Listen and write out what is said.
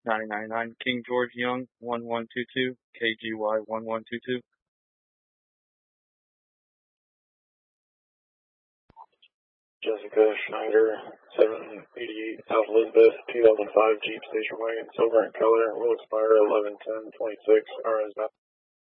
999 King George Young 1122 KGY 1122. Jessica Schneider, 788 South Elizabeth, 2005 Jeep Station Wagon, silver in color, will expire 11/10/26. RS